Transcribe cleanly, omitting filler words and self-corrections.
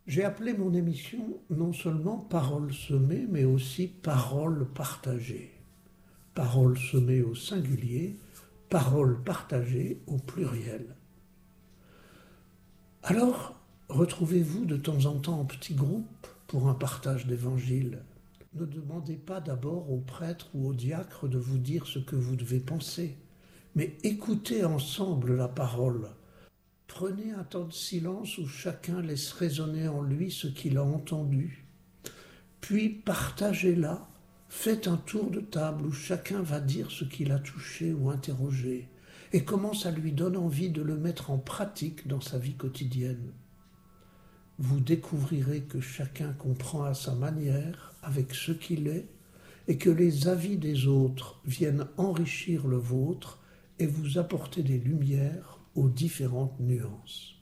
J'ai appelé mon émission non seulement Paroles semées, mais aussi Paroles partagées. Paroles semées au singulier, paroles partagées au pluriel. Alors, retrouvez-vous de temps en temps en petits groupes pour un partage d'évangile. Ne demandez pas d'abord au prêtre ou au diacre de vous dire ce que vous devez penser, mais écoutez ensemble la parole. Prenez un temps de silence où chacun laisse résonner en lui ce qu'il a entendu. Puis partagez-la, faites un tour de table où chacun va dire ce qu'il a touché ou interrogé, et comment ça lui donne envie de le mettre en pratique dans sa vie quotidienne. Vous découvrirez que chacun comprend à sa manière, avec ce qu'il est, et que les avis des autres viennent enrichir le vôtre et vous apporter des lumières aux différentes nuances.